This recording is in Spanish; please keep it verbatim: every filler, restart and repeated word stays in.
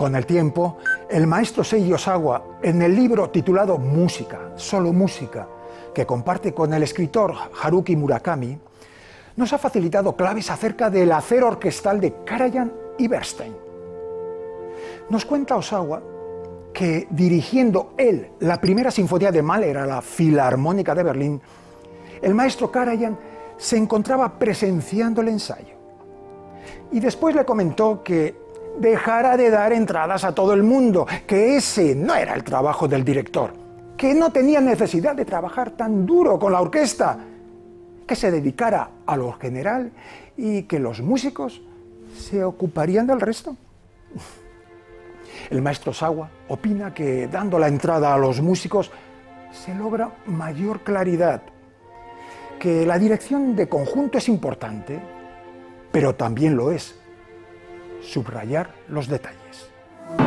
Con el tiempo, el maestro Seiji Ozawa, en el libro titulado Música, solo música, que comparte con el escritor Haruki Murakami, nos ha facilitado claves acerca del hacer orquestal de Karajan y Bernstein. Nos cuenta Ozawa que dirigiendo él la primera sinfonía de Mahler a la Filarmónica de Berlín, el maestro Karajan se encontraba presenciando el ensayo. Y después le comentó que dejara de dar entradas a todo el mundo, que ese no era el trabajo del director, que no tenía necesidad de trabajar tan duro con la orquesta, que se dedicara a lo general y que los músicos se ocuparían del resto. El maestro Ozawa opina que dando la entrada a los músicos se logra mayor claridad, que la dirección de conjunto es importante, pero también lo es subrayar los detalles.